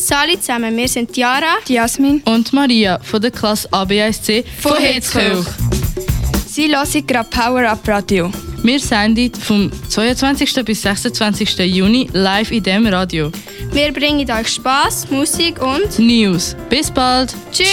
Salut zusammen, wir sind Jara, Jasmin und Maria von der Klasse ABSC von Hetzkirch. Sie hören gerade Power Up Radio. Wir senden vom 22. bis 26. Juni live in diesem Radio. Wir bringen euch Spass, Musik und News. Bis bald. Tschüss.